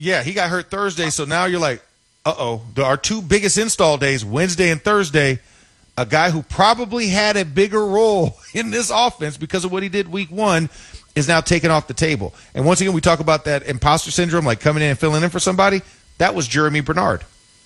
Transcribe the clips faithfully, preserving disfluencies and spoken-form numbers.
Yeah, he got hurt Thursday, so now you're like, uh-oh. Our two biggest install days, Wednesday and Thursday, a guy who probably had a bigger role in this offense because of what he did week one is now taken off the table. And once again, we talk about that imposter syndrome, like coming in and filling in for somebody. That was Jeremy Bernard.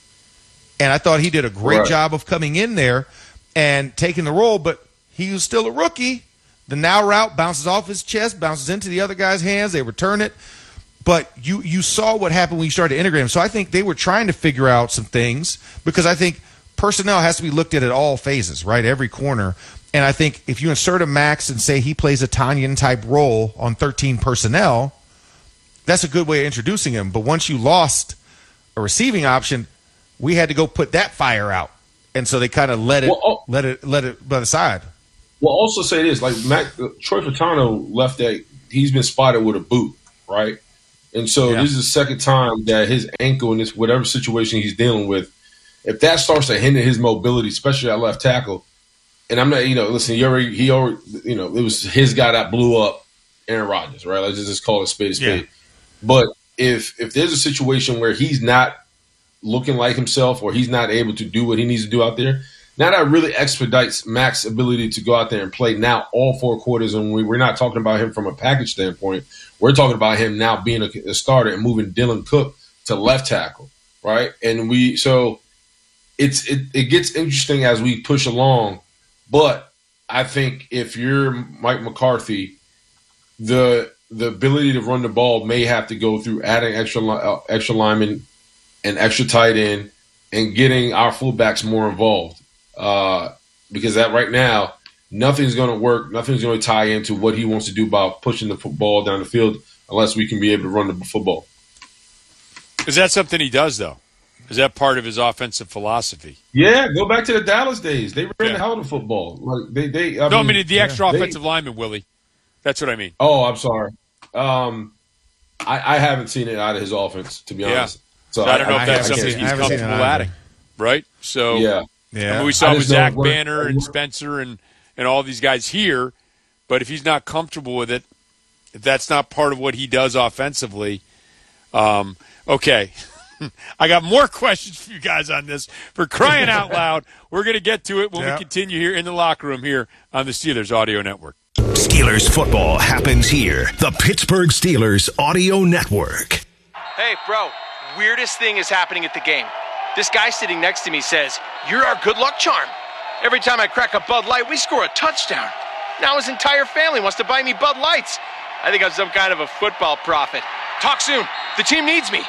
And I thought he did a great right. job of coming in there and taking the role, but he was still a rookie. The now route bounces off his chest, bounces into the other guy's hands. They return it. But you, you saw what happened when you started to integrate him. So I think they were trying to figure out some things because I think personnel has to be looked at at all phases, right, every corner. And I think if you insert a Max and say he plays a Tanyan-type role on thirteen personnel, that's a good way of introducing him. But once you lost a receiving option, we had to go put that fire out. And so they kind of let it, well, oh, let it, let it by the side. Well, also say this, like Mac, uh, Troy Fautanu left that he's been spotted with a boot, right? And so yeah. this is the second time that his ankle in this whatever situation he's dealing with, if that starts to hinder his mobility, especially at left tackle, and I'm not, you know, listen, he already, he already, you know, it was his guy that blew up Aaron Rodgers, right? Let's just call it spade a spade. Yeah. But if if there's a situation where he's not looking like himself or he's not able to do what he needs to do out there, now that really expedites Mac's ability to go out there and play now all four quarters. And we, we're not talking about him from a package standpoint. We're talking about him now being a, a starter and moving Dylan Cook to left tackle, right? And we so it's it, it gets interesting as we push along. But I think if you're Mike McCarthy, the the ability to run the ball may have to go through adding extra uh, extra linemen and extra tight end and getting our fullbacks more involved. Uh, because that right now, nothing's going to work. Nothing's going to tie into what he wants to do about pushing the football down the field unless we can be able to run the football. Is that something he does, though? Is that part of his offensive philosophy? Yeah, go back to the Dallas days. They ran yeah. the hell out of football. Like they, they. I no, mean, I mean the extra yeah, offensive they, lineman, Willie. That's what I mean. Oh, I'm sorry. Um, I, I haven't seen it out of his offense, to be yeah. honest. So I, I don't know I, if that's I something he's comfortable adding, right? So yeah, yeah. I mean, we saw with Zach Banner and Spencer and, and all these guys here, but if he's not comfortable with it, if that's not part of what he does offensively, um, okay. I got more questions for you guys on this. For crying out loud, we're going to get to it when yep. we continue here in the locker room here on the Steelers Audio Network. Steelers football happens here. The Pittsburgh Steelers Audio Network. Hey, bro, weirdest thing is happening at the game. This guy sitting next to me says, "You're our good luck charm. Every time I crack a Bud Light, we score a touchdown. Now his entire family wants to buy me Bud Lights. I think I'm some kind of a football prophet. Talk soon. The team needs me."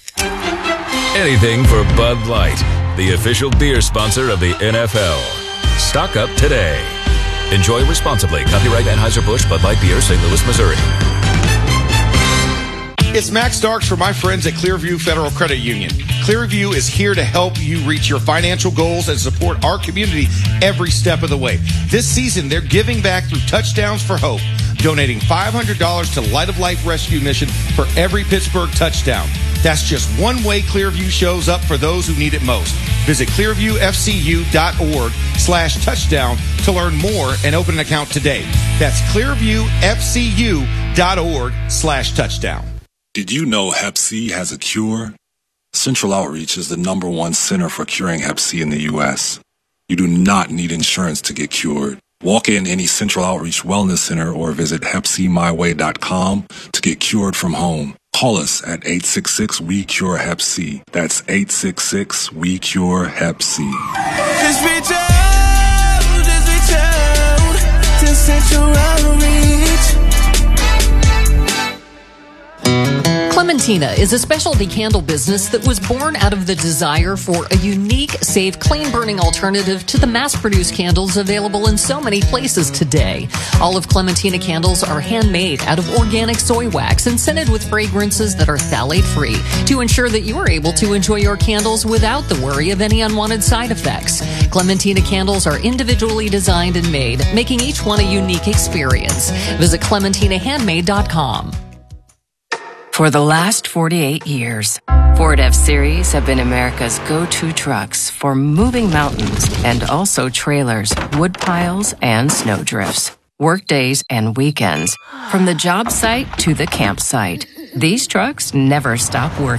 Anything for Bud Light, the official beer sponsor of the N F L. Stock up today. Enjoy responsibly. Copyright Anheuser-Busch Bud Light Beer, Saint Louis, Missouri. It's Max Starks for my friends at Clearview Federal Credit Union. Clearview is here to help you reach your financial goals and support our community every step of the way. This season, they're giving back through Touchdowns for Hope, donating five hundred dollars to Light of Life Rescue Mission for every Pittsburgh touchdown. That's just one way Clearview shows up for those who need it most. Visit clearviewfcu.org slash touchdown to learn more and open an account today. That's clearviewfcu.org slash touchdown. Did you know Hep C has a cure? Central Outreach is the number one center for curing Hep C in the U S. You do not need insurance to get cured. Walk in any Central Outreach Wellness Center or visit hep c my way dot com to get cured from home. Call us at eight six six, W E, C U R E, Hep C. That's eight six six, W E, C U R E, Hep C. Just reach out, just reach out to Central Outreach. Clementina is a specialty candle business that was born out of the desire for a unique, safe, clean-burning alternative to the mass-produced candles available in so many places today. All of Clementina candles are handmade out of organic soy wax and scented with fragrances that are phthalate-free to ensure that you are able to enjoy your candles without the worry of any unwanted side effects. Clementina candles are individually designed and made, making each one a unique experience. Visit clementina handmade dot com. For the last forty-eight years, Ford F-Series have been America's go-to trucks for moving mountains and also trailers, wood piles, and snowdrifts. Work days and weekends, from the job site to the campsite. These trucks never stop working.